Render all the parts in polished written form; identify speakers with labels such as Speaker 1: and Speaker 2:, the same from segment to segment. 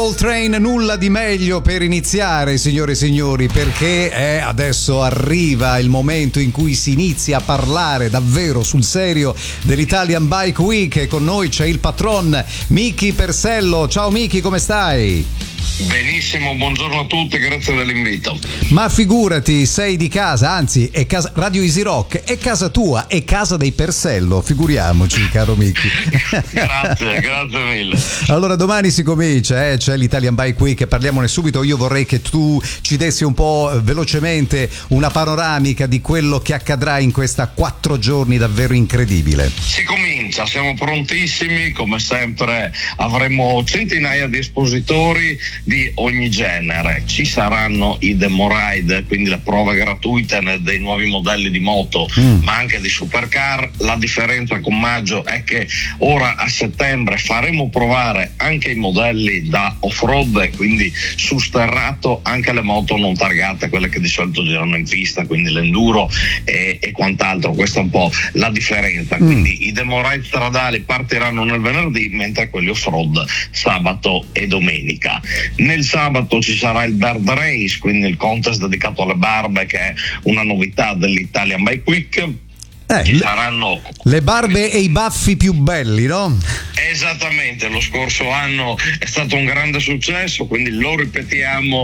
Speaker 1: Soul Train, nulla di meglio per iniziare, signore e signori, perché adesso arriva il momento in cui si inizia a parlare davvero sul serio dell'Italian Bike Week e con noi c'è il patron Miki Persello. Ciao Miki, come stai?
Speaker 2: Benissimo, buongiorno a tutti, grazie dell'invito.
Speaker 1: Ma figurati, sei di casa, anzi è casa, Radio Easy Rock è casa tua, è casa dei Persello, figuriamoci caro Miki.
Speaker 2: grazie mille.
Speaker 1: Allora domani si comincia, c'è l'Italian Bike Week, parliamone subito. Io vorrei che tu ci dessi un po' velocemente una panoramica di quello che accadrà in questa 4 giorni davvero incredibile.
Speaker 2: Si comincia, siamo prontissimi, come sempre avremo centinaia di espositori di ogni genere. Ci saranno i demo ride, quindi le prove gratuite dei nuovi modelli di moto, ma anche di supercar. La differenza con maggio è che ora a settembre faremo provare anche i modelli da off-road, quindi su sterrato, anche le moto non targate, quelle che di solito girano in pista, quindi l'enduro e quant'altro. Questa è un po' la differenza. Quindi i demo ride stradali partiranno nel venerdì, mentre quelli off-road sabato e domenica. Nel sabato ci sarà il Bird Race, quindi il contest dedicato alle barbe, che è una novità dell'Italian Bike Week. Ci saranno
Speaker 1: le barbe e i baffi più belli, no?
Speaker 2: Esattamente, lo scorso anno è stato un grande successo, quindi lo ripetiamo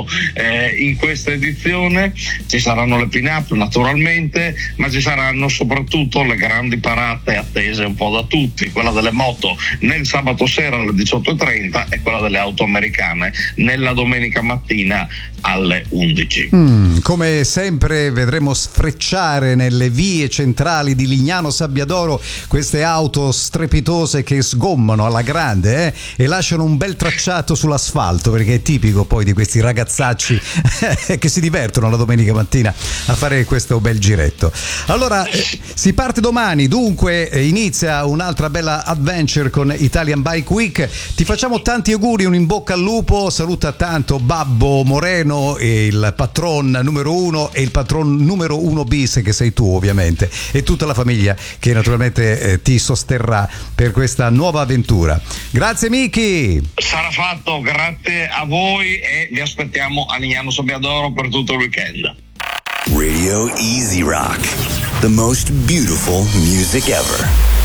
Speaker 2: in questa edizione. Ci saranno le pin-up naturalmente, ma ci saranno soprattutto le grandi parate attese un po' da tutti, quella delle moto nel sabato sera alle 18:30 e quella delle auto americane nella domenica mattina alle 11.
Speaker 1: Come sempre vedremo sfrecciare nelle vie centrali di Lignano Sabbiadoro queste auto strepitose che sgommano alla grande e lasciano un bel tracciato sull'asfalto, perché è tipico poi di questi ragazzacci che si divertono la domenica mattina a fare questo bel giretto. Allora si parte domani, dunque inizia un'altra bella adventure con Italian Bike Week. Ti facciamo tanti auguri, un in bocca al lupo, saluta tanto Babbo Moreno, il patron numero 1 e il patron numero 1 bis che sei tu ovviamente, e tutta la famiglia che naturalmente ti sosterrà per questa nuova avventura. Grazie Miki.
Speaker 2: Sarà fatto, grazie a voi e vi aspettiamo a Lignano Sabbiadoro per tutto il weekend.
Speaker 3: Radio Easy Rock, the most beautiful music ever.